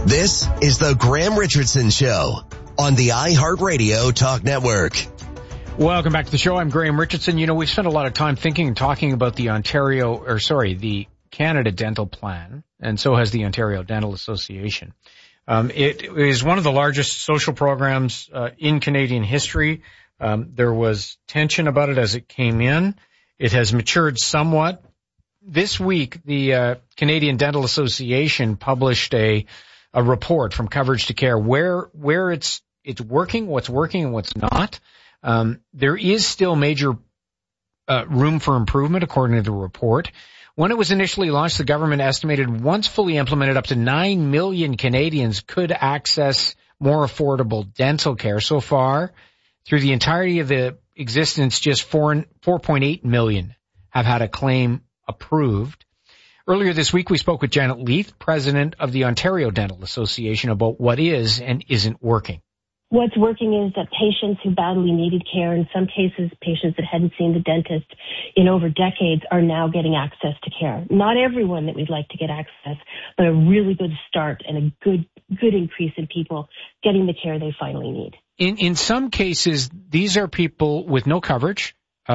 This is the Graham Richardson Show on the iHeartRadio Talk Network. Welcome back to the show. I'm Graham Richardson. You know, we've spent a lot of time thinking and talking about the Canada Dental Plan, and so has the Ontario Dental Association. It is one of the largest social programs in Canadian history. There was tension about it as it came in. It has matured somewhat. This week, the Canadian Dental Association published a report from Coverage to Care where it's working, what's working and what's not. There is still major room for improvement, according to the report. When it was initially launched, the government estimated once fully implemented up to 9 million Canadians could access more affordable dental care. So far, through the entirety of the existence, just 4.8 million have had a claim approved. Earlier this week, we spoke with Janet Leith, president of the Ontario Dental Association, about what is and isn't working. What's working is that patients who badly needed care, in some cases patients that hadn't seen the dentist in over decades, are now getting access to care. Not everyone that we'd like to get access, but a really good start and a good increase in people getting the care they finally need. In some cases, these are people with no coverage,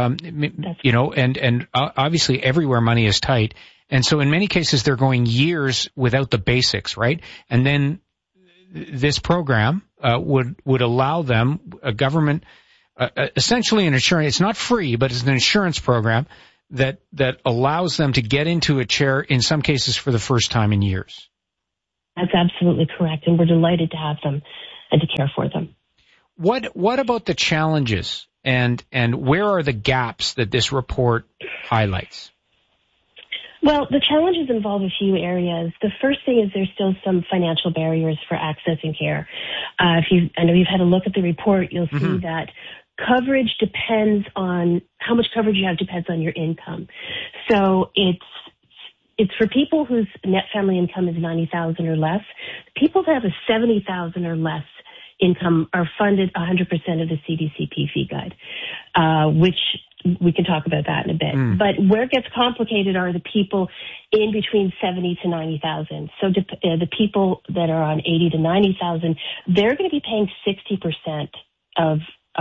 and obviously everywhere money is tight. And so in many cases, they're going years without the basics, right? And then this program would allow them, a government, essentially an insurance, it's not free, but it's an insurance program that allows them to get into a chair, in some cases for the first time in years. That's absolutely correct, and we're delighted to have them and to care for them. What about the challenges, and where are the gaps that this report highlights? Well, the challenges involve a few areas. The first thing is there's still some financial barriers for accessing care. I know you've had a look at the report, you'll see that coverage depends on, how much coverage you have depends on your income. So it's for people whose net family income is $90,000 or less. People that have a $70,000 or less income are funded 100% of the CDCP fee guide, which we can talk about that in a bit. But where it gets complicated are the people in between 70 to 90,000. So the people that are on 80 to 90,000, they're going to be paying 60% of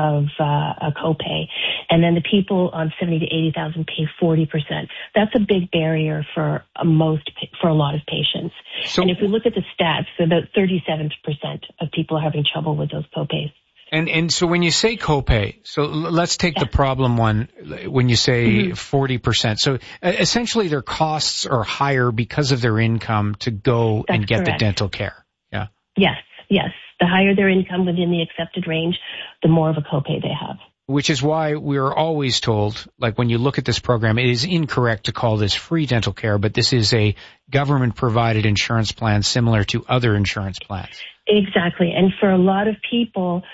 a copay, and then the people on 70 to 80,000 pay 40%. That's a big barrier for a lot of patients. So, and if we look at the stats, about 37% of people are having trouble with those copays. And so when you say copay, so let's take the problem one, when you say 40%. So essentially their costs are higher because of their income to go and get the dental care. Yeah. Yes. The higher their income within the accepted range, the more of a copay they have. Which is why we're always told, like when you look at this program, it is incorrect to call this free dental care, but this is a government-provided insurance plan similar to other insurance plans. Exactly. And for a lot of people,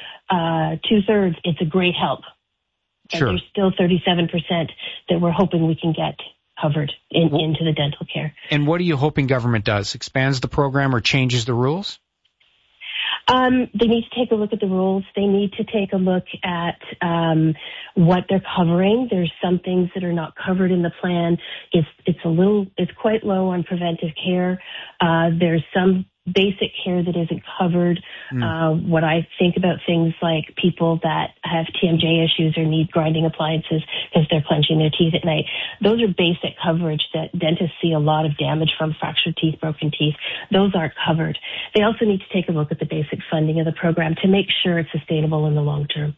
2/3, it's a great help. Sure. And there's still 37% that we're hoping we can get covered into the dental care. And what are you hoping government does? Expands the program or changes the rules? They need to take a look at the rules. They need to take a look at what they're covering. There's some things that are not covered in the plan. It's quite low on preventive care. There's some basic care that isn't covered. What I think about things like people that have TMJ issues or need grinding appliances because they're clenching their teeth at night. Those are basic coverage that dentists see a lot of damage from, fractured teeth, broken teeth. Those aren't covered. They also need to take a look at the basic funding of the program to make sure it's sustainable in the long term.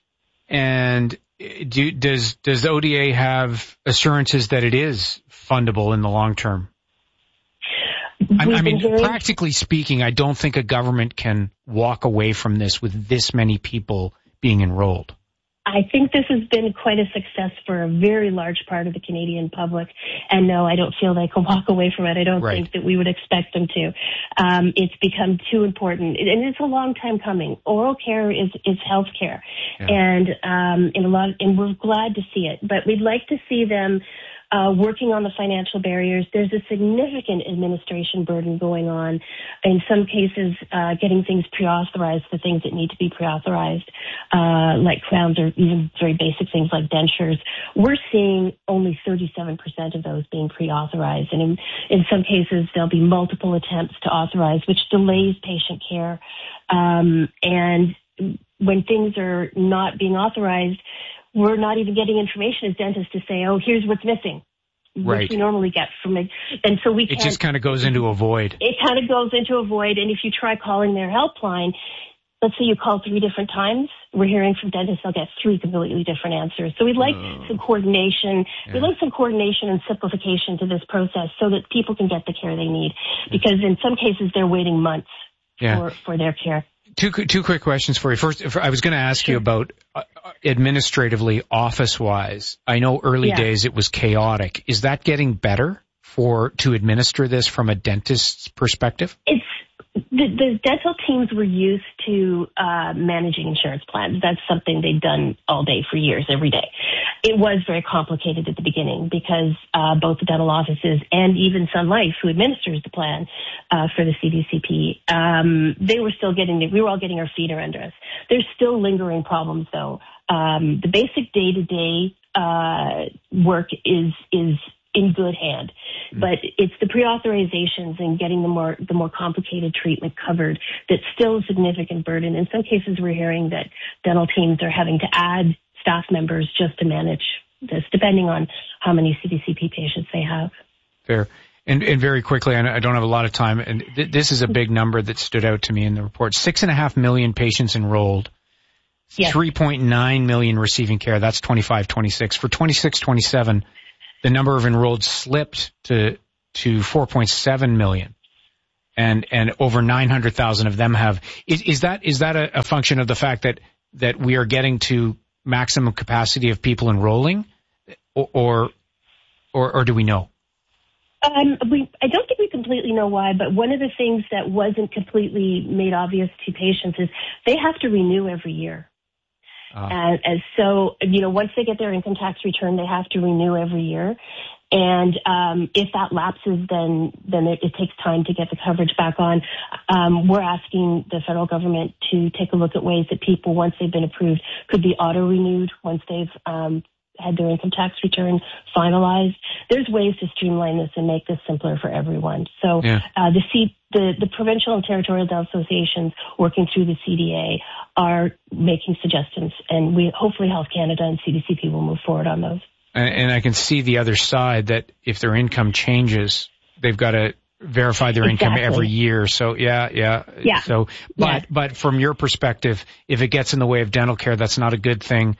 And does the ODA have assurances that it is fundable in the long term? I mean, practically speaking, I don't think a government can walk away from this with this many people being enrolled. I think this has been quite a success for a very large part of the Canadian public. And no, I don't feel they can walk away from it. I don't think that we would expect them to. It's become too important. And it's a long time coming. Oral care is health care. Yeah. And we're glad to see it. But we'd like to see them working on the financial barriers. There's a significant administration burden going on. In some cases, getting things pre-authorized, the things that need to be pre-authorized, like crowns or even very basic things like dentures. We're seeing only 37% of those being pre-authorized. And in some cases, there'll be multiple attempts to authorize, which delays patient care. And when things are not being authorized, we're not even getting information as dentists to say, oh, here's what's missing, right, which we normally get from it. And so we can't. It just kind of goes into a void. It kind of goes into a void. And if you try calling their helpline, let's say you call 3 different times, we're hearing from dentists, they'll get 3 completely different answers. So we'd like some coordination. Yeah. We'd like some coordination and simplification to this process so that people can get the care they need. Because in some cases, they're waiting months for their care. Two quick questions for you. First, I was going to ask you about administratively, office-wise. I know early days it was chaotic. Is that getting better to administer this from a dentist's perspective? It's the dental teams were used to managing insurance plans. That's something they've done all day for years, every day. It was very complicated at the beginning because both the dental offices and even Sun Life, who administers the plan for the CDCP, they were still we were all getting our feet under us. There's still lingering problems, though. The basic day-to-day work is in good hand, but it's the pre-authorizations and getting the more complicated treatment covered that's still a significant burden. In some cases, we're hearing that dental teams are having to add staff members just to manage this, depending on how many CDCP patients they have. Fair. And very quickly, I don't have a lot of time, and this is a big number that stood out to me in the report. 6.5 million patients enrolled, 3.9 million receiving care. That's 25-26. For 26-27, the number of enrolled slipped to 4.7 million, and over 900,000 of them have. Is that a function of the fact that we are getting to maximum capacity of people enrolling, or do we know? I don't think we completely know why, but one of the things that wasn't completely made obvious to patients is they have to renew every year. And so, once they get their income tax return, they have to renew every year. And if that lapses, then it takes time to get the coverage back on. We're asking the federal government to take a look at ways that people, once they've been approved, could be auto-renewed once they've had their income tax return finalized. There's ways to streamline this and make this simpler for everyone. So the provincial and territorial dental associations working through the CDA are making suggestions, and hopefully Health Canada and CDCP will move forward on those. And I can see the other side, that if their income changes, they've got to verify their income every year. So So, but from your perspective, if it gets in the way of dental care, that's not a good thing.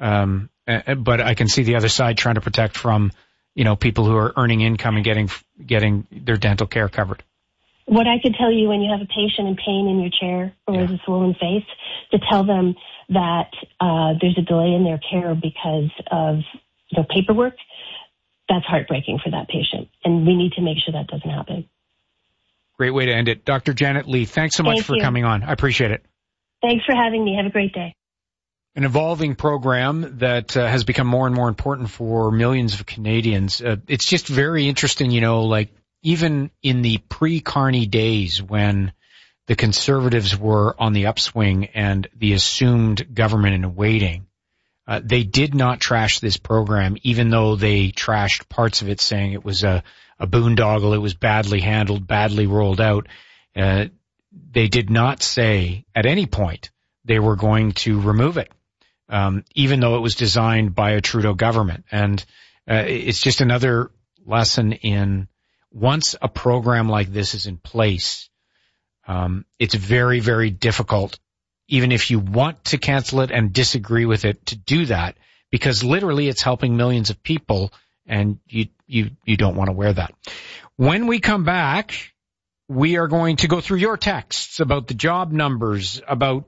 But I can see the other side trying to protect from, people who are earning income and getting their dental care covered. What I could tell you when you have a patient in pain in your chair or with a swollen face, to tell them that there's a delay in their care because of paperwork, that's heartbreaking for that patient. And we need to make sure that doesn't happen. Great way to end it. Dr. Janet Lee, thanks so much for coming on. I appreciate it. Thanks for having me. Have a great day. An evolving program that has become more and more important for millions of Canadians. It's just very interesting, even in the pre-Carney days when the Conservatives were on the upswing and the assumed government in waiting, they did not trash this program, even though they trashed parts of it, saying it was a boondoggle, it was badly handled, badly rolled out. They did not say at any point they were going to remove it, even though it was designed by a Trudeau government. And it's just another lesson in, once a program like this is in place, it's very, very difficult, even if you want to cancel it and disagree with it, to do that, because literally it's helping millions of people, and you don't want to wear that. When we come back, we are going to go through your texts about the job numbers, about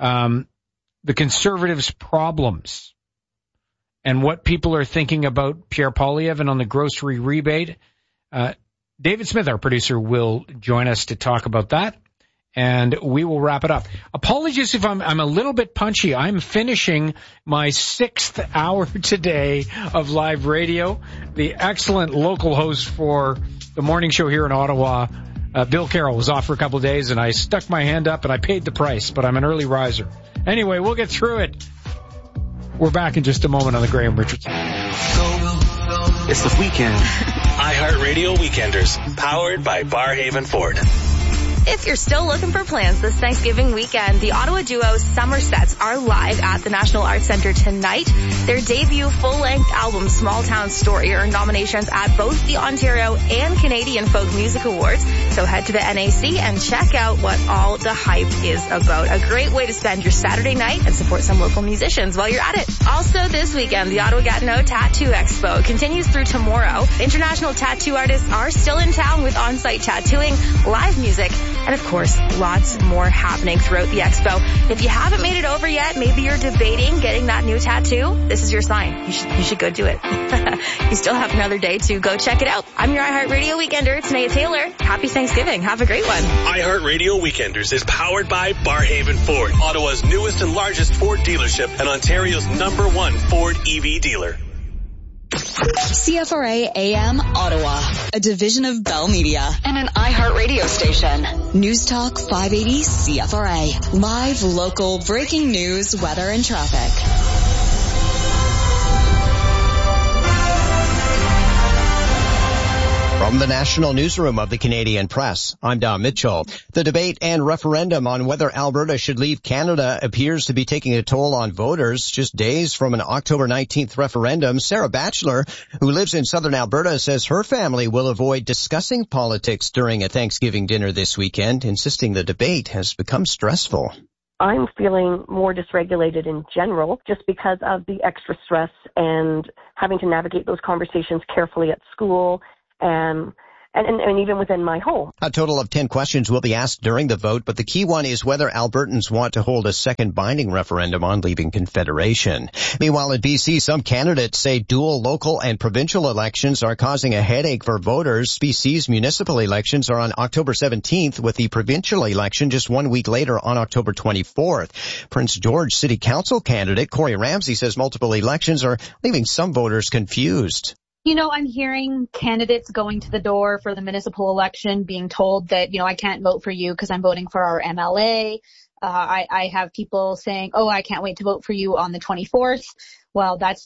the Conservatives' problems, and what people are thinking about Pierre Poilievre and on the grocery rebate. David Smith, our producer, will join us to talk about that and we will wrap it up. Apologies if I'm a little bit punchy. I'm finishing my 6th hour today of live radio. The excellent local host for the morning show here in Ottawa, Bill Carroll, was off for a couple of days, and I stuck my hand up and I paid the price, but I'm an early riser. Anyway, we'll get through it. We're back in just a moment on the Graham Richardson. It's the weekend. iHeartRadio Weekenders, powered by Barhaven Ford. If you're still looking for plans this Thanksgiving weekend, the Ottawa duo Summer Sets are live at the National Arts Centre tonight. Their debut full-length album, Small Town Story, earned nominations at both the Ontario and Canadian Folk Music Awards. So head to the NAC and check out what all the hype is about. A great way to spend your Saturday night and support some local musicians while you're at it. Also this weekend, the Ottawa Gatineau Tattoo Expo continues through tomorrow. International tattoo artists are still in town with on-site tattooing, live music, and of course, lots more happening throughout the expo. If you haven't made it over yet, maybe you're debating getting that new tattoo, this is your sign. You should go do it. You still have another day to go check it out. I'm your iHeartRadio Weekender, Tanea Taylor. Happy Thanksgiving. Have a great one. iHeartRadio Weekenders is powered by Barhaven Ford, Ottawa's newest and largest Ford dealership and Ontario's #1 Ford EV dealer. CFRA AM Ottawa, a division of Bell Media and an iHeartRadio station. News Talk 580 CFRA. Live, local, breaking news, weather, and traffic. From the National Newsroom of the Canadian Press, I'm Don Mitchell. The debate and referendum on whether Alberta should leave Canada appears to be taking a toll on voters. Just days from an October 19th referendum, Sarah Batchelor, who lives in southern Alberta, says her family will avoid discussing politics during a Thanksgiving dinner this weekend, insisting the debate has become stressful. I'm feeling more dysregulated in general just because of the extra stress and having to navigate those conversations carefully at school and even within my home. A total of 10 questions will be asked during the vote, but the key one is whether Albertans want to hold a second binding referendum on leaving Confederation. Meanwhile, in BC, some candidates say dual local and provincial elections are causing a headache for voters. BC's municipal elections are on October 17th, with the provincial election just 1 week later on October 24th. Prince George City Council candidate Corey Ramsey says multiple elections are leaving some voters confused. You know, I'm hearing candidates going to the door for the municipal election being told that, I can't vote for you because I'm voting for our MLA. I have people saying, I can't wait to vote for you on the 24th. Well, that's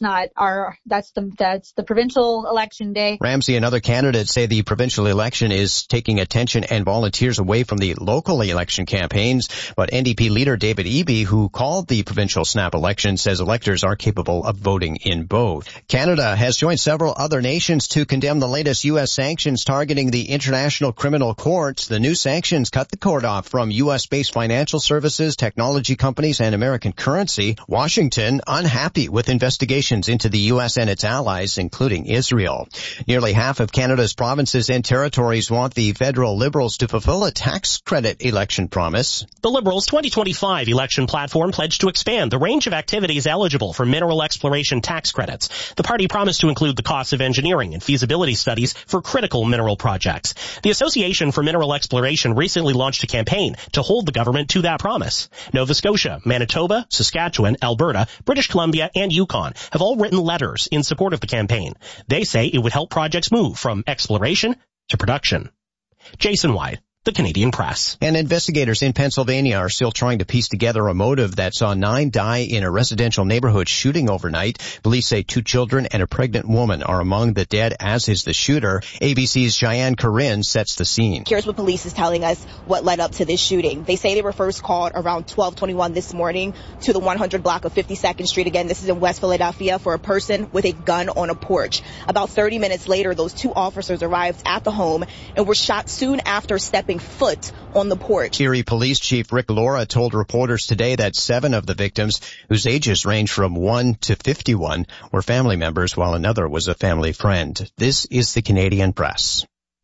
the provincial election day. Ramsey and other candidates say the provincial election is taking attention and volunteers away from the local election campaigns. But NDP leader David Eby, who called the provincial snap election, says electors are capable of voting in both. Canada has joined several other nations to condemn the latest U.S. sanctions targeting the International Criminal Court. The new sanctions cut the cord off from U.S.-based financial services, technology companies, and American currency. Washington unhappy with investigations into the U.S. and its allies, including Israel. Nearly half of Canada's provinces and territories want the federal Liberals to fulfill a tax credit election promise. The Liberals' 2025 election platform pledged to expand the range of activities eligible for mineral exploration tax credits. The party promised to include the costs of engineering and feasibility studies for critical mineral projects. The Association for Mineral Exploration recently launched a campaign to hold the government to that promise. Nova Scotia, Manitoba, Saskatchewan, Alberta, British Columbia, and Yukon have all written letters in support of the campaign. They say it would help projects move from exploration to production. Jason White, the Canadian Press. And investigators in Pennsylvania are still trying to piece together a motive that saw 9 die in a residential neighborhood shooting overnight. Police say 2 children and a pregnant woman are among the dead, as is the shooter. ABC's Cheyenne Corinne sets the scene. Here's what police is telling us what led up to this shooting. They say they were first called around 12:21 this morning to the 100 block of 52nd Street. Again, this is in West Philadelphia, for a person with a gun on a porch. About 30 minutes later, those 2 officers arrived at the home and were shot soon after stepping foot on the porch. Erie Police Chief Rick Laura told reporters today that 7 of the victims, whose ages range from 1 to 51, were family members, while another was a family friend. This is the Canadian Press.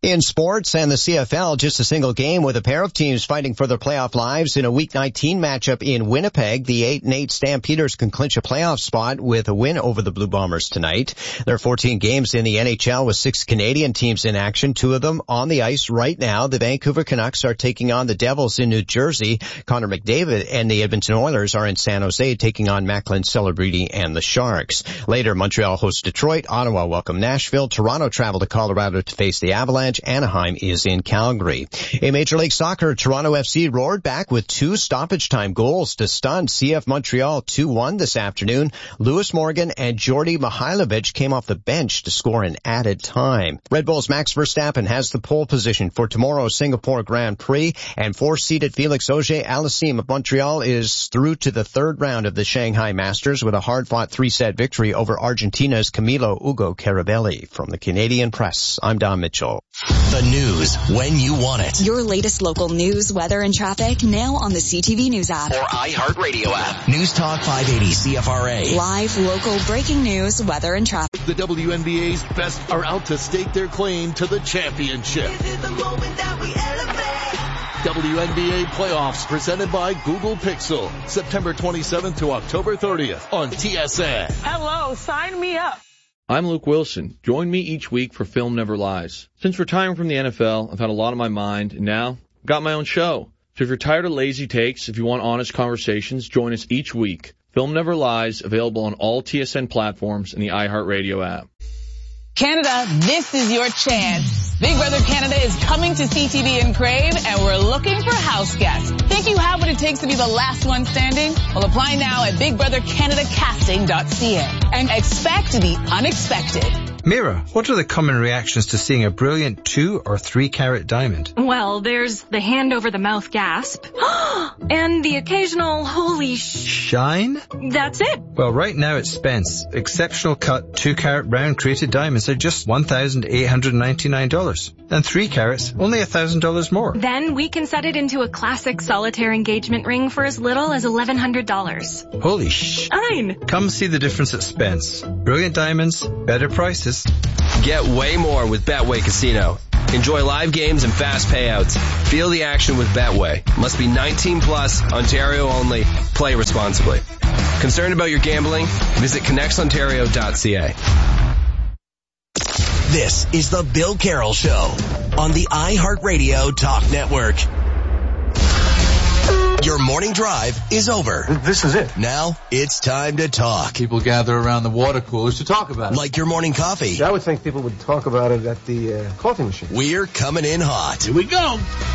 In sports and the CFL, just a single game with a pair of teams fighting for their playoff lives in a Week 19 matchup in Winnipeg. The 8-8 Stampeders can clinch a playoff spot with a win over the Blue Bombers tonight. There are 14 games in the NHL with 6 Canadian teams in action, 2 of them on the ice right now. The Vancouver Canucks are taking on the Devils in New Jersey. Connor McDavid and the Edmonton Oilers are in San Jose taking on Macklin Celebrity and the Sharks. Later, Montreal hosts Detroit, Ottawa welcome Nashville, Toronto travel to Colorado to face the Avalanche. Anaheim is in Calgary. In Major League Soccer, Toronto FC roared back with 2 stoppage time goals to stun CF Montreal 2-1 this afternoon. Lewis Morgan and Jordi Mihailovic came off the bench to score in added time. Red Bull's Max Verstappen has the pole position for tomorrow's Singapore Grand Prix, and 4-seeded Felix Auger-Aliassime of Montreal is through to the 3rd round of the Shanghai Masters with a hard-fought 3-set victory over Argentina's Camilo Ugo Carabelli. From the Canadian Press, I'm Don Mitchell. The news when you want it. Your latest local news, weather, and traffic now on the CTV News app. Or iHeartRadio app. News Talk 580 CFRA. Live, local, breaking news, weather, and traffic. The WNBA's best are out to stake their claim to the championship. This is the moment that we elevate. WNBA playoffs presented by Google Pixel. September 27th to October 30th on TSN. Hello, sign me up. I'm Luke Wilson. Join me each week for Film Never Lies. Since retiring from the NFL, I've had a lot on my mind, and now I've got my own show. So if you're tired of lazy takes, if you want honest conversations, join us each week. Film Never Lies, available on all TSN platforms and the iHeartRadio app. Canada, this is your chance. Big Brother Canada is coming to CTV and Crave, and we're looking for house guests. Think you have what it takes to be the last one standing? Well, apply now at BigBrotherCanadaCasting.ca and expect the unexpected. Mira, what are the common reactions to seeing a brilliant 2 or 3 carat diamond? Well, there's the hand over the mouth gasp and the occasional holy shine. That's it. Well, right now at Spence, exceptional cut 2 carat round crated diamonds are just $1,899. And 3 carats, only $1,000 more. Then we can set it into a classic solitaire engagement ring for as little as $1,100. Holy shine. Come see the difference at Spence. Brilliant diamonds, better prices. Get way more with Betway Casino. Enjoy live games and fast payouts. Feel the action with Betway. Must be 19 plus, Ontario only. Play responsibly. Concerned about your gambling? Visit connectsontario.ca. This is the Bill Carroll Show on the iHeartRadio Talk Network. Your morning drive is over. This is it. Now it's time to talk. People gather around the water coolers to talk about it. Like your morning coffee. I would think people would talk about it at the coffee machine. We're coming in hot. Here we go.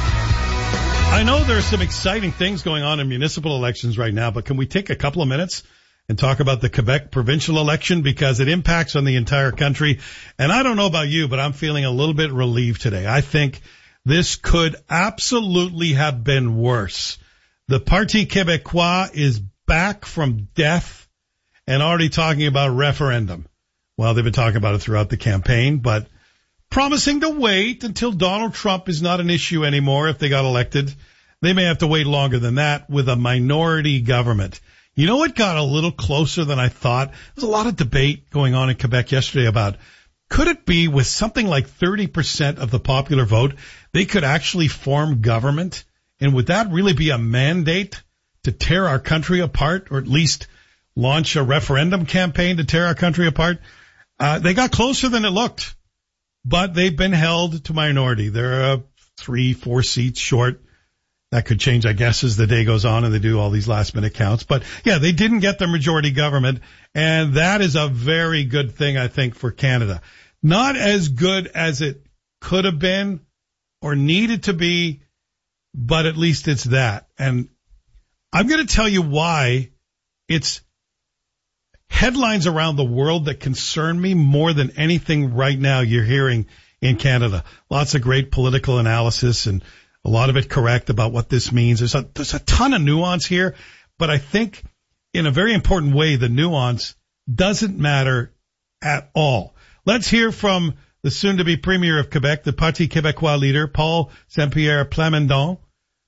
I know there's some exciting things going on in municipal elections right now, but can we take a couple of minutes and talk about the Quebec provincial election, because it impacts on the entire country. And I don't know about you, but I'm feeling a little bit relieved today. I think this could absolutely have been worse. The Parti Québécois is back from death and already talking about a referendum. Well, they've been talking about it throughout the campaign, but promising to wait until Donald Trump is not an issue anymore if they got elected. They may have to wait longer than that with a minority government. You know what got a little closer than I thought? There's a lot of debate going on in Quebec yesterday about, could it be with something like 30% of the popular vote, they could actually form government? And would that really be a mandate to tear our country apart, or at least launch a referendum campaign to tear our country apart? They got closer than it looked, but they've been held to minority. They're 3-4 seats short. That could change, I guess, as the day goes on and they do all these last-minute counts. But, yeah, they didn't get the majority government, and that is a very good thing, I think, for Canada. Not as good as it could have been or needed to be, but at least it's that. And I'm going to tell you why it's headlines around the world that concern me more than anything right now you're hearing in Canada. Lots of great political analysis and a lot of it correct about what this means. There's a ton of nuance here, but I think in a very important way, the nuance doesn't matter at all. Let's hear from the soon-to-be Premier of Quebec, the Parti Québécois leader, Paul Saint-Pierre Plamondon.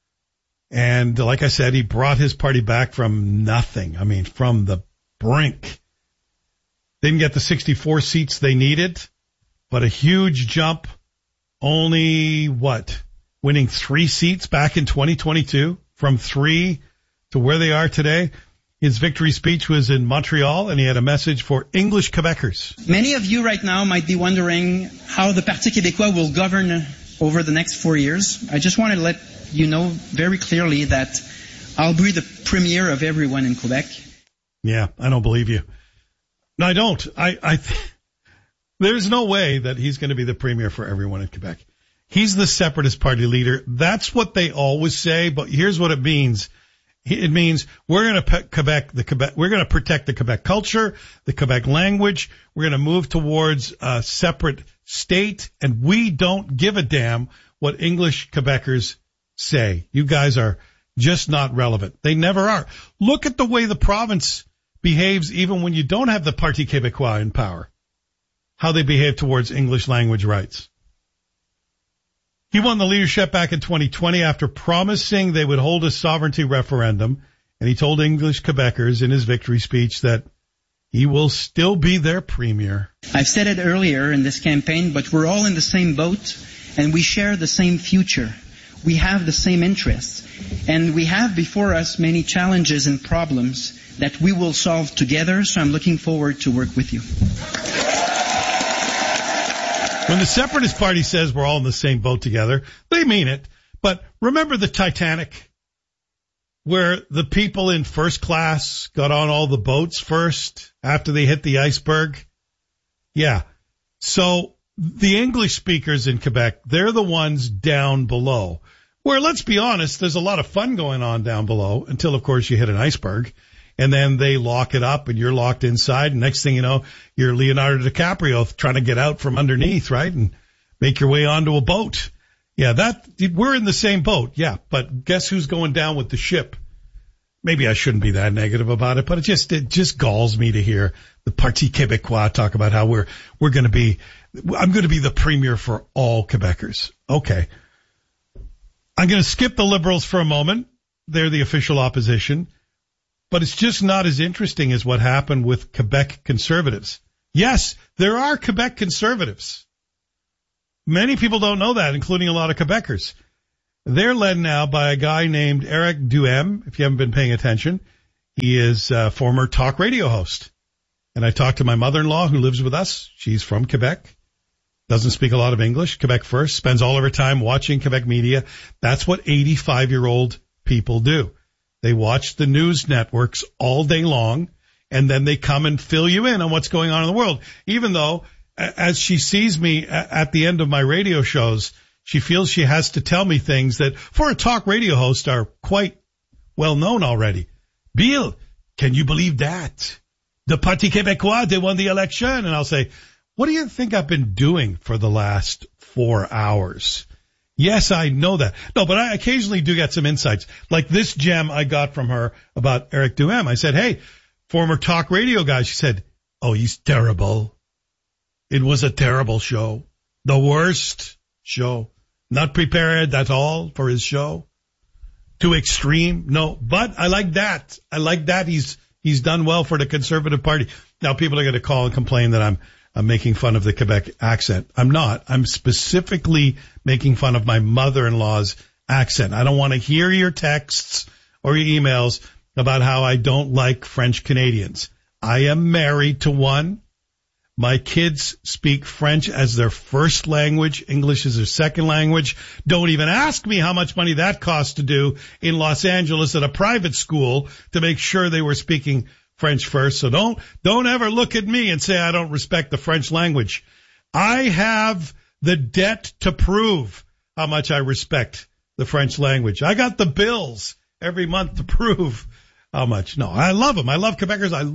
And like I said, he brought his party back from nothing. I mean, from the brink. Didn't get the 64 seats they needed, but a huge jump only, winning 3 seats back in 2022 from 3 to where they are today. His victory speech was in Montreal, and he had a message for English Quebecers. Many of you right now might be wondering how the Parti Québécois will govern over the next 4 years. I just want to let you know very clearly that I'll be the premier of everyone in Quebec. Yeah, I don't believe you. No, I don't. There's no way that he's going to be the premier for everyone in Quebec. He's the Separatist Party leader. That's what they always say, but here's what it means. It means we're going to we're going to protect the Quebec culture, the Quebec language. We're going to move towards a separate state, and we don't give a damn what English Quebecers say. You guys are just not relevant. They never are. Look at the way the province behaves even when you don't have the Parti Québécois in power. How they behave towards English language rights. He won the leadership back in 2020 after promising they would hold a sovereignty referendum, and he told English Quebecers in his victory speech that he will still be their premier. I've said it earlier in this campaign, but we're all in the same boat, and we share the same future. We have the same interests, and we have before us many challenges and problems that we will solve together, so I'm looking forward to work with you. When the Separatist Party says we're all in the same boat together, they mean it. But remember the Titanic, where the people in first class got on all the boats first after they hit the iceberg? Yeah. So the English speakers in Quebec, they're the ones down below. Where, let's be honest, there's a lot of fun going on down below until, of course, you hit an iceberg. And then they lock it up and you're locked inside. And next thing you know, you're Leonardo DiCaprio trying to get out from underneath, right? And make your way onto a boat. Yeah, we're in the same boat. Yeah. But guess who's going down with the ship? Maybe I shouldn't be that negative about it, but it just galls me to hear the Parti Québécois talk about how I'm going to be the premier for all Quebecers. Okay. I'm going to skip the Liberals for a moment. They're the official opposition. But it's just not as interesting as what happened with Quebec Conservatives. Yes, there are Quebec Conservatives. Many people don't know that, including a lot of Quebecers. They're led now by a guy named Eric Duhem, if you haven't been paying attention. He is a former talk radio host. And I talked to my mother-in-law who lives with us. She's from Quebec. Doesn't speak a lot of English. Quebec first. Spends all of her time watching Quebec media. That's what 85-year-old people do. They watch the news networks all day long, and then they come and fill you in on what's going on in the world. Even though, as she sees me at the end of my radio shows, she feels she has to tell me things that, for a talk radio host, are quite well known already. Bill, can you believe that? The Parti Québécois, they won the election. And I'll say, what do you think I've been doing for the last 4 hours? Yes, I know that. No, but I occasionally do get some insights. Like this gem I got from her about Eric Duhem. I said, hey, former talk radio guy. She said, oh, he's terrible. It was a terrible show. The worst show. Not prepared at all for his show. Too extreme. No, but I like that. I like that. He's done well for the Conservative Party. Now people are going to call and complain that I'm making fun of the Quebec accent. I'm not. I'm specifically making fun of my mother-in-law's accent. I don't want to hear your texts or your emails about how I don't like French Canadians. I am married to one. My kids speak French as their first language. English is their second language. Don't even ask me how much money that cost to do in Los Angeles at a private school to make sure they were speaking French first. So don't ever look at me and say I don't respect the French language. I have the debt to prove how much I respect the French language. I got the bills every month to prove how much. No, I love them. I love Quebecers. I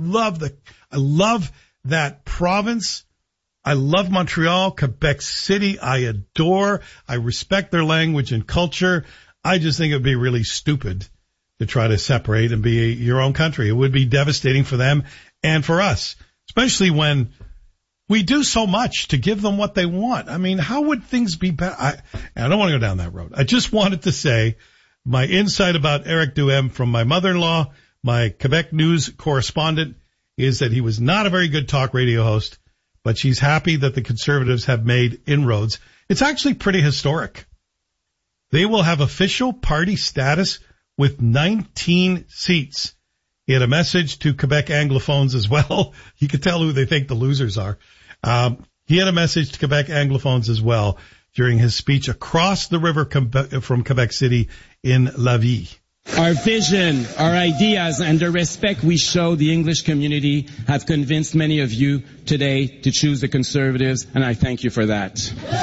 love that province. I love Montreal, Quebec City. I adore. I respect their language and culture. I just think it would be really stupid to try to separate and be your own country. It would be devastating for them and for us, especially when we do so much to give them what they want. I mean, how would things be better? I don't want to go down that road. I just wanted to say my insight about Eric Duhem from my mother-in-law, my Quebec news correspondent, is that he was not a very good talk radio host, but she's happy that the Conservatives have made inroads. It's actually pretty historic. They will have official party status with 19 seats. He had a message to Quebec Anglophones as well. You can tell who they think the losers are. He had a message to Quebec Anglophones as well during his speech across the river from Quebec City in Lévis. Our vision, our ideas, and the respect we show the English community have convinced many of you today to choose the Conservatives, and I thank you for that.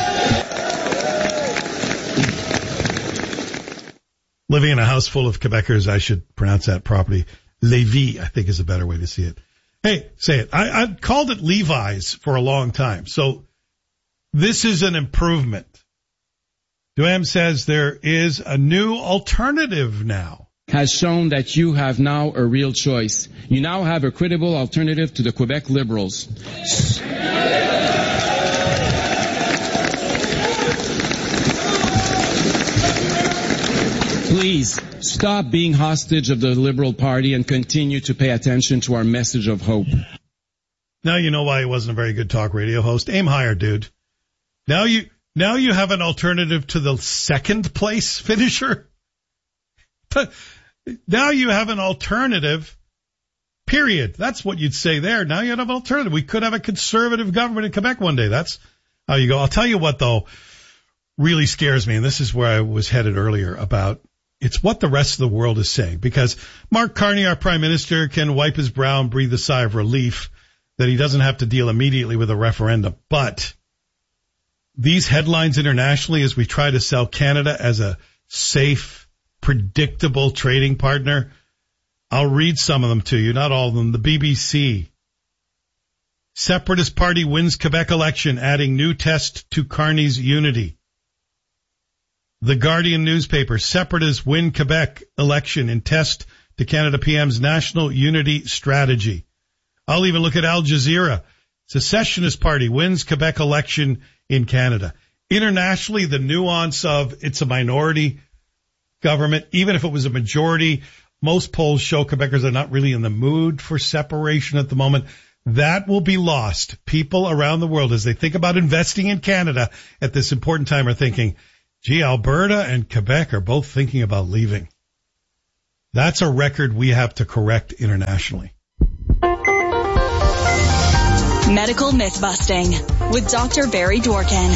Living in a house full of Quebecers, I should pronounce that properly. Lévis, I think, is a better way to see it. Hey, say it. I called it Levi's for a long time, so this is an improvement. Duham says there is a new alternative now. Has shown that you have now a real choice. You now have a credible alternative to the Quebec Liberals. Please stop being hostage of the Liberal Party and continue to pay attention to our message of hope. Now you know why he wasn't a very good talk radio host. Aim higher, dude. Now you have an alternative to the second place finisher. Now you have an alternative, period. That's what you'd say there. Now you have an alternative. We could have a conservative government in Quebec one day. That's how you go. I'll tell you what, though, really scares me, and this is where I was headed earlier about it's what the rest of the world is saying. Because Mark Carney, our prime minister, can wipe his brow and breathe a sigh of relief that he doesn't have to deal immediately with a referendum. But these headlines internationally as we try to sell Canada as a safe, predictable trading partner, I'll read some of them to you, not all of them. The BBC. Separatist Party wins Quebec election, adding new test to Carney's unity. The Guardian newspaper. Separatists win Quebec election in test to Canada PM's national unity strategy. I'll even look at Al Jazeera. Secessionist Party wins Quebec election in Canada. Internationally, the nuance of it's a minority government, even if it was a majority, most polls show Quebecers are not really in the mood for separation at the moment. That will be lost. People around the world, as they think about investing in Canada at this important time, are thinking, gee, Alberta and Quebec are both thinking about leaving. That's a record we have to correct internationally. Medical myth-busting with Dr. Barry Dworkin.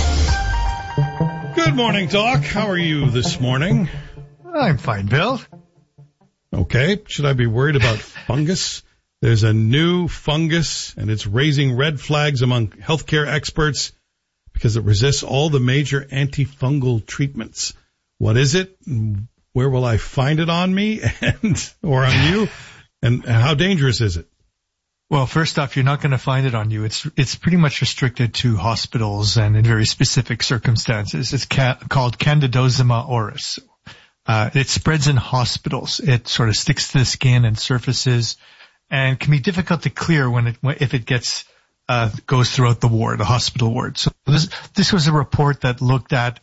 Good morning, Doc. How are you this morning? I'm fine, Bill. Okay. Should I be worried about fungus? There's a new fungus, and it's raising red flags among healthcare experts because it resists all the major antifungal treatments. What is it? Where will I find it on me or on you? And how dangerous is it? Well, first off, you're not going to find it on you. It's pretty much restricted to hospitals and in very specific circumstances. It's called Candidosoma auris. It spreads in hospitals. It sort of sticks to the skin and surfaces, and can be difficult to clear if it goes throughout the ward, the hospital ward. So this was a report that looked at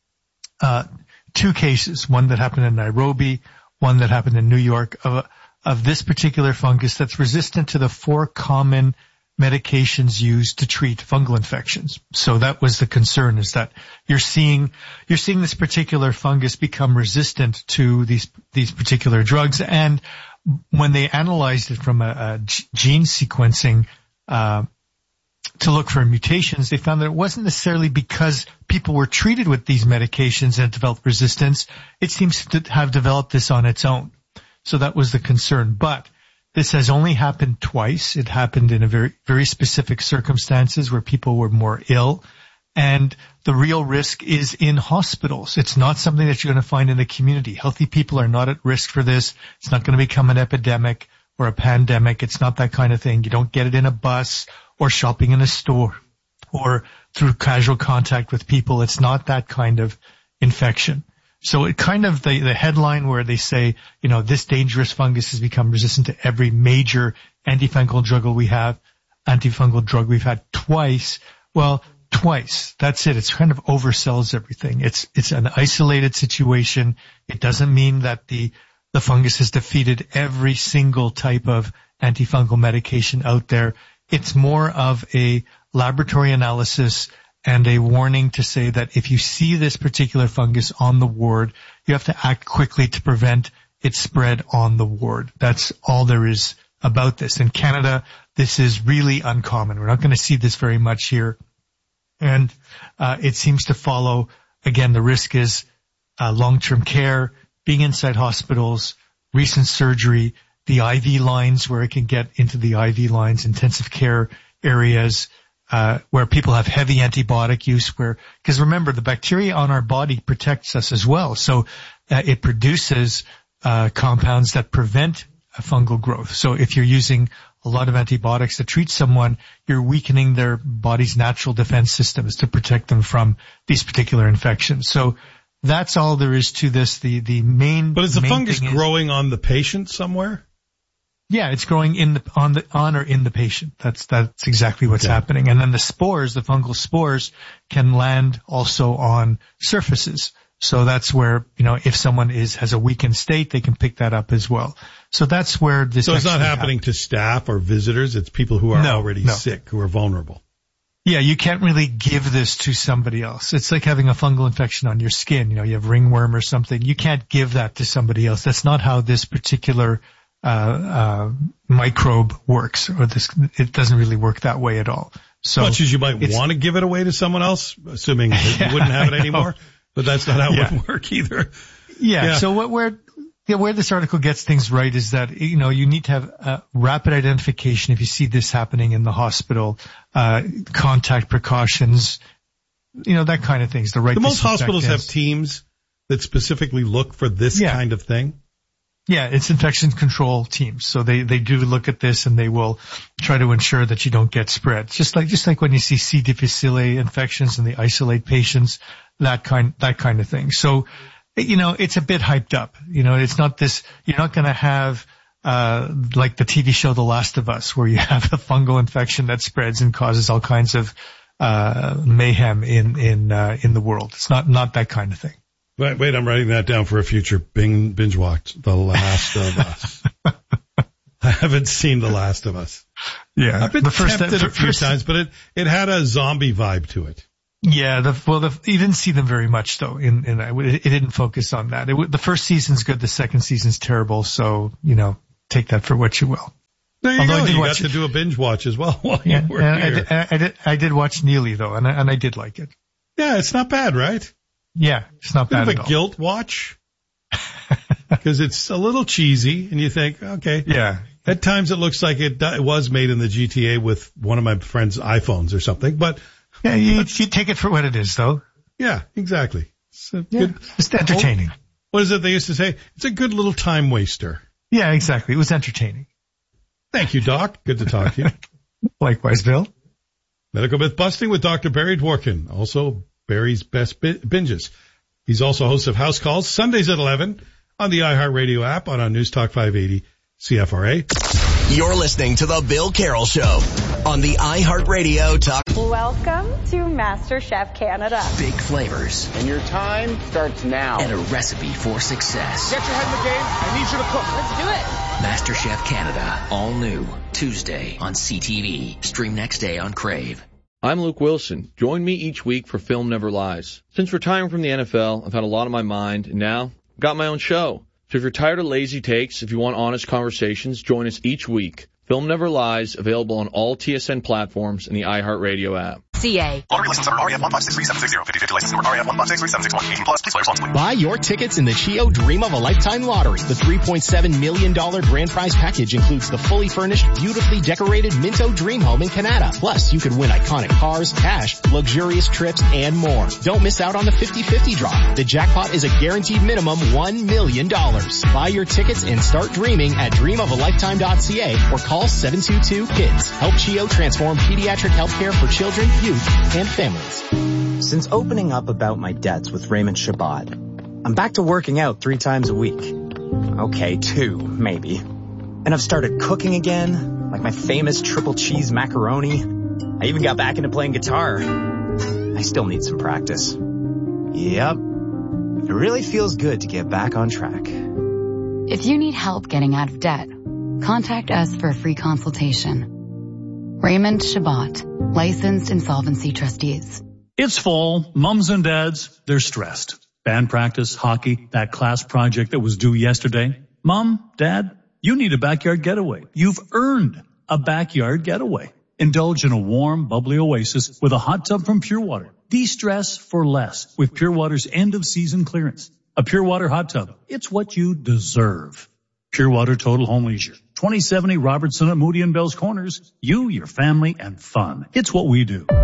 two cases, one that happened in Nairobi, one that happened in New York, of this particular fungus that's resistant to the 4 common medications used to treat fungal infections. So that was the concern, is that you're seeing this particular fungus become resistant to these particular drugs. And when they analyzed it from a gene sequencing to look for mutations, they found that it wasn't necessarily because people were treated with these medications and developed resistance. It seems to have developed this on its own. So that was the concern. But this has only happened twice. It happened in a very, very specific circumstances where people were more ill. And the real risk is in hospitals. It's not something that you're going to find in the community. Healthy people are not at risk for this. It's not going to become an epidemic or a pandemic. It's not that kind of thing. You don't get it in a bus or shopping in a store or through casual contact with people. It's not that kind of infection. So it kind of the headline where they say, this dangerous fungus has become resistant to every major antifungal drug we've had twice. Well, twice. That's it. It's kind of oversells everything. It's an isolated situation. It doesn't mean that the fungus has defeated every single type of antifungal medication out there. It's more of a laboratory analysis and a warning to say that if you see this particular fungus on the ward, you have to act quickly to prevent its spread on the ward. That's all there is about this. In Canada, this is really uncommon. We're not going to see this very much here. And it seems to follow, again, the risk is long-term care, being inside hospitals, recent surgery, the IV lines where it can get into the IV lines, intensive care areas, where people have heavy antibiotic use, because remember, the bacteria on our body protects us as well. So it produces compounds that prevent fungal growth. So if you're using a lot of antibiotics to treat someone, you're weakening their body's natural defense systems to protect them from these particular infections. So that's all there is to this. The main. But is the fungus growing on the patient somewhere? Yeah, it's growing on or in the patient. That's exactly what's happening. And then the spores, the fungal spores, can land also on surfaces. So that's where, if someone has a weakened state, they can pick that up as well. So that's where this. So it's not happening to staff or visitors. It's people who are already sick, who are vulnerable. Yeah, you can't really give this to somebody else. It's like having a fungal infection on your skin. You have ringworm or something. You can't give that to somebody else. That's not how this particular microbe works, it doesn't really work that way at all. So much as you might want to give it away to someone else, assuming that you wouldn't have it anymore, but that's not how it would work either. Yeah. So where this article gets things right is that, you need to have rapid identification if you see this happening in the hospital, contact precautions, that kind of things. The most hospitals have teams that specifically look for this kind of thing. Yeah, it's infection control teams. So they do look at this and they will try to ensure that you don't get spread. Just like when you see C. difficile infections and they isolate patients, that kind of thing. So, it's a bit hyped up. It's not this, you're not going to have, like the TV show The Last of Us, where you have a fungal infection that spreads and causes all kinds of, mayhem in the world. It's not that kind of thing. Wait, I'm writing that down for a future binge watch. The Last of Us. I haven't seen The Last of Us. Yeah. I've been tempted a few times, but it had a zombie vibe to it. Yeah, you didn't see them very much though. It didn't focus on that. The first season's good, the second season's terrible. So, take that for what you will. There you go. You got to do a binge watch as well while you were here. I did watch Neely though, and I did like it. Yeah, it's not bad, right? Yeah, it's not bad at all. Bit of a guilt watch. Because it's a little cheesy, and you think, okay. Yeah. At times it looks like it was made in the GTA with one of my friend's iPhones or something, but. Yeah, you take it for what it is, though. Yeah, exactly. It's entertaining. What is it they used to say? It's a good little time waster. Yeah, exactly. It was entertaining. Thank you, Doc. Good to talk to you. Likewise, Bill. Medical Myth Busting with Dr. Barry Dworkin. Also, Barry's Best Binges. He's also host of House Calls, Sundays at 11 on the iHeartRadio app on News Talk 580 CFRA. You're listening to The Bill Carroll Show on the iHeartRadio Talk. Welcome to MasterChef Canada. Big flavors. And your time starts now. And a recipe for success. Get your head in the game. I need you to cook. Let's do it. MasterChef Canada. All new. Tuesday on CTV. Stream next day on Crave. I'm Luke Wilson. Join me each week for Film Never Lies. Since retiring from the NFL, I've had a lot on my mind, and now I've got my own show. So if you're tired of lazy takes, if you want honest conversations, join us each week. Film Never Lies, available on all TSN platforms and the iHeartRadio app. CA. Lottery license number REF 1563760. 50/50 license number REF 1563761. 18 plus. Please play responsibly. Buy your tickets in the Chio Dream of a Lifetime lottery. The $3.7 million grand prize package includes the fully furnished, beautifully decorated Minto Dream Home in Canada. Plus, you could win iconic cars, cash, luxurious trips, and more. Don't miss out on the 50/50 draw. The jackpot is a guaranteed minimum $1 million. Buy your tickets and start dreaming at dreamofalifetime.ca or call 722-KIDS. Help Chio transform pediatric healthcare for children, youth, and families. Since opening up about my debts with Raymond Shabbat, I'm back to working out 3 times a week. Okay, 2, maybe. And I've started cooking again, like my famous triple cheese macaroni. I even got back into playing guitar. I still need some practice. Yep. It really feels good to get back on track. If you need help getting out of debt, contact us for a free consultation. Raymond Shabbat, licensed insolvency trustees. It's fall. Mums and dads, they're stressed. Band practice, hockey, that class project that was due yesterday. Mom, Dad, you need a backyard getaway. You've earned a backyard getaway. Indulge in a warm, bubbly oasis with a hot tub from Pure Water. De-stress for less with Pure Water's end-of-season clearance. A Pure Water hot tub. It's what you deserve. Pure Water Total Home Leisure. 2070 Robertson at Moody and Bell's Corners. You, your family, and fun. It's what we do.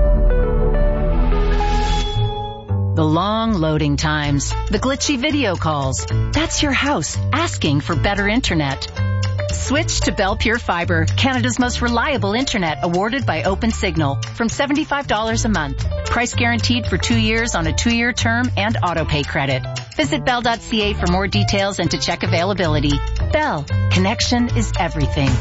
The long loading times, the glitchy video calls. That's your house asking for better internet. Switch to Bell Pure Fiber, Canada's most reliable internet, awarded by OpenSignal, from $75 a month. Price guaranteed for 2 years on a 2-year term and auto-pay credit. Visit bell.ca for more details and to check availability. Bell, connection is everything.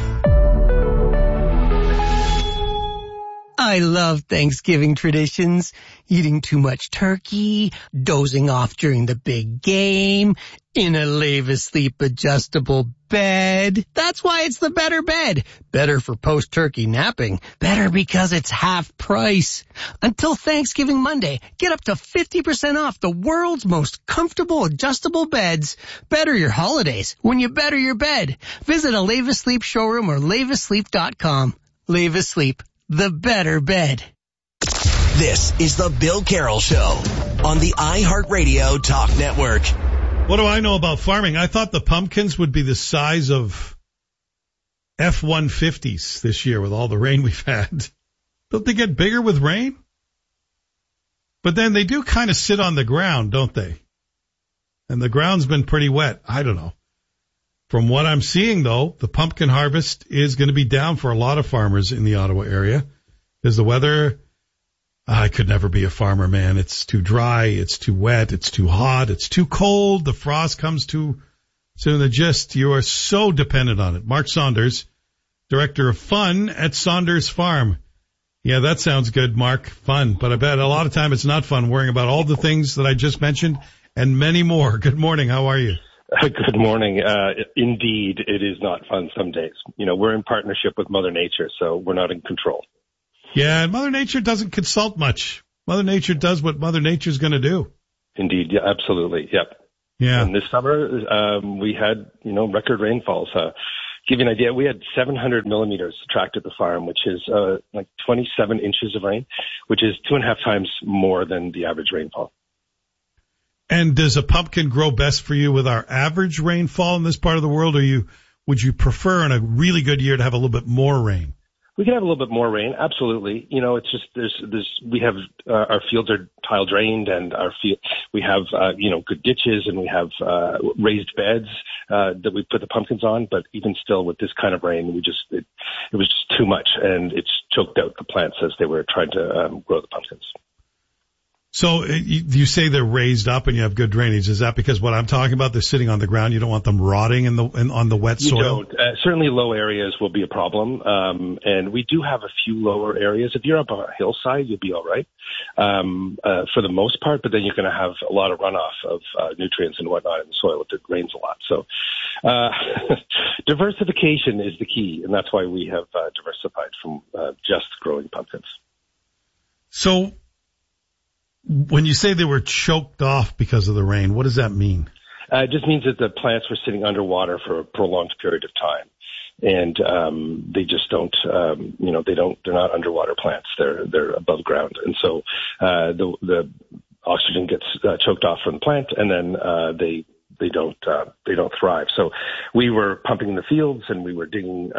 I love Thanksgiving traditions. Eating too much turkey, dozing off during the big game, in a Lave Asleep adjustable bed. That's why it's the better bed. Better for post-turkey napping. Better because it's half price. Until Thanksgiving Monday, get up to 50% off the world's most comfortable adjustable beds. Better your holidays when you better your bed. Visit a Lave Asleep showroom or laveasleep.com. Lave Asleep. The better bed. This is the Bill Carroll Show on the iHeartRadio Talk Network. What do I know about farming? I thought the pumpkins would be the size of F-150s this year with all the rain we've had. Don't they get bigger with rain? But then they do kind of sit on the ground, don't they? And the ground's been pretty wet. I don't know. From what I'm seeing, though, the pumpkin harvest is going to be down for a lot of farmers in the Ottawa area because the weather, I could never be a farmer, man. It's too dry, it's too wet, it's too hot, it's too cold, the frost comes too soon. The gist, you are so dependent on it. Mark Saunders, Director of Fun at Saunders Farm. Yeah, that sounds good, Mark. Fun. But I bet a lot of time it's not fun worrying about all the things that I just mentioned and many more. Good morning. How are you? Good morning. Indeed, it is not fun some days. You know, we're in partnership with Mother Nature, so we're not in control. Yeah, and Mother Nature doesn't consult much. Mother Nature does what Mother Nature's going to do. Indeed, yeah, absolutely. Yep. Yeah. And this summer, we had, record rainfalls. Give you an idea, we had 700 millimeters tracked at the farm, which is like 27 inches of rain, which is 2.5 times more than the average rainfall. And does a pumpkin grow best for you with our average rainfall in this part of the world, or would you prefer in a really good year to have a little bit more rain? We can have a little bit more rain, absolutely. It's just we have our fields are tile drained, and we have good ditches, and we have raised beds that we put the pumpkins on. But even still, with this kind of rain, it was just too much, and it's choked out the plants as they were trying to grow the pumpkins. So you say they're raised up and you have good drainage. Is that because what I'm talking about, they're sitting on the ground? You don't want them rotting on the wet soil? You don't. Certainly low areas will be a problem. And we do have a few lower areas. If you're up on a hillside, you'll be all right for the most part. But then you're going to have a lot of runoff of nutrients and whatnot in the soil if it rains a lot. So diversification is the key. And that's why we have diversified from just growing pumpkins. So when you say they were choked off because of the rain, what does that mean? It just means that the plants were sitting underwater for a prolonged period of time. And they just don't, they're not underwater plants. They're above ground. And so the oxygen gets choked off from the plant, and then they don't thrive. So we were pumping the fields, and we were digging,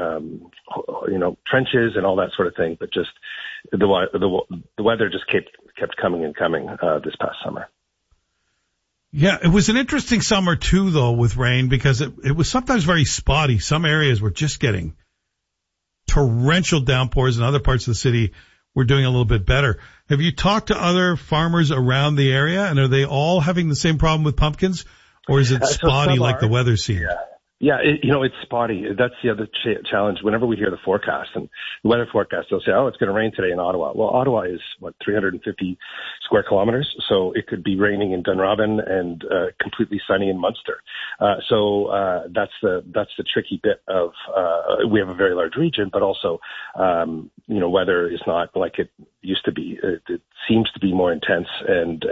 trenches and all that sort of thing. But just the weather just kept coming and coming this past summer. Yeah, it was an interesting summer too, though, with rain, because it was sometimes very spotty. Some areas were just getting torrential downpours, and other parts of the city were doing a little bit better. Have you talked to other farmers around the area, and are they all having the same problem with pumpkins? Or is it spotty like the weather scene? Yeah, it's spotty. That's the other challenge. Whenever we hear the forecast and the weather forecast, they'll say, it's going to rain today in Ottawa. Well, Ottawa is, 350 square kilometers. So it could be raining in Dunrobin and completely sunny in Munster. So that's the tricky bit of we have a very large region, but also, weather is not like it used to be. It seems to be more intense, and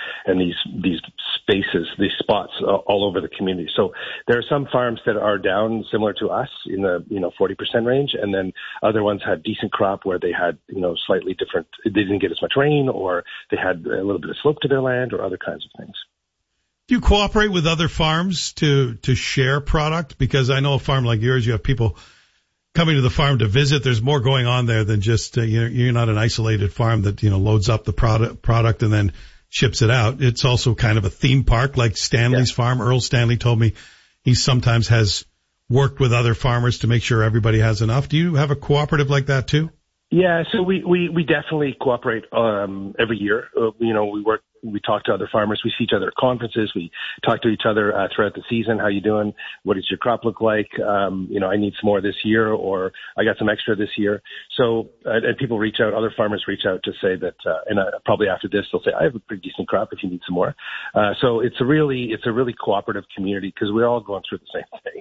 these spaces, these spots all over the community. So there are some farms that are down similar to us in the 40% range, and then other ones had decent crop where they had slightly different. They didn't get as much rain, or they had a little bit of slope to their land, or other kinds of things. Do you cooperate with other farms to share product? Because I know a farm like yours, you have people coming to the farm to visit. There's more going on there than just you're not an isolated farm that loads up the product and then ships it out. It's also kind of a theme park like Stanley's farm. Earl Stanley told me he sometimes has worked with other farmers to make sure everybody has enough. Do you have a cooperative like that too? Yeah, so we definitely cooperate every year. We talk to other farmers. We see each other at conferences. We talk to each other throughout the season. How you doing? What does your crop look like? I need some more this year, or I got some extra this year. So and people reach out. Other farmers reach out to say that, probably after this they'll say, I have a pretty decent crop if you need some more. So it's a really cooperative community because we're all going through the same thing.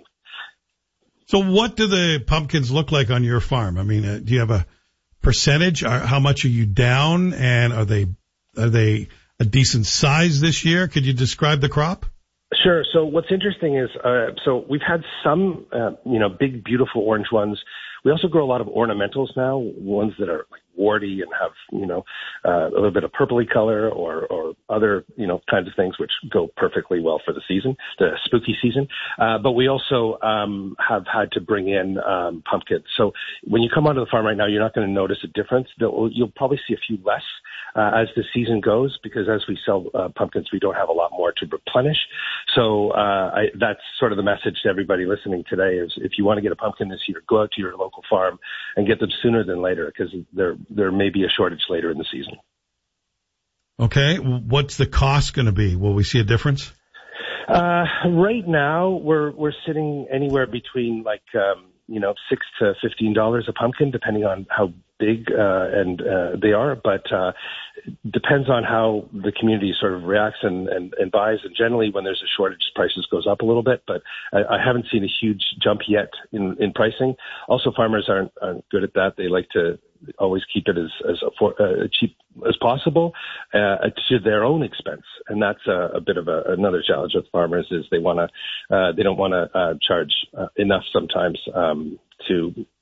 So what do the pumpkins look like on your farm? I mean, do you have a percentage? How much are you down, and are they a decent size this year? Could you describe the crop? Sure. So what's interesting is, so we've had some, big, beautiful orange ones. We also grow a lot of ornamentals now, ones that are like warty and have, a little bit of purpley color or other, kinds of things which go perfectly well for the season, the spooky season. But we also, have had to bring in, pumpkins. So when you come onto the farm right now, you're not going to notice a difference. You'll probably see a few less, as the season goes, because as we sell pumpkins, we don't have a lot more to replenish. So that's sort of the message to everybody listening today is if you want to get a pumpkin this year, go out to your local farm and get them sooner than later because there may be a shortage later in the season. Okay. What's the cost going to be? Will we see a difference? Right now, we're sitting anywhere between $6 to $15 a pumpkin, depending on how big they are. But depends on how the community sort of reacts and buys. And generally, when there's a shortage, prices goes up a little bit. But I haven't seen a huge jump yet in pricing. Also, farmers aren't good at that. They like to always keep it as cheap as possible to their own expense, and that's a bit of another challenge with farmers. Is they don't want to charge enough sometimes to